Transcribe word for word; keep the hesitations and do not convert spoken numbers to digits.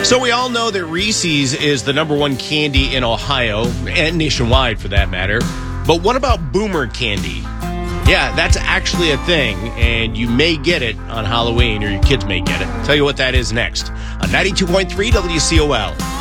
So we all know that Reese's is the number one candy in Ohio, and nationwide for that matter. But what about Boomer candy? Yeah, that's actually a thing, and you may get it on Halloween, or your kids may get it. I'll tell you what that is next on ninety-two point three W C O L.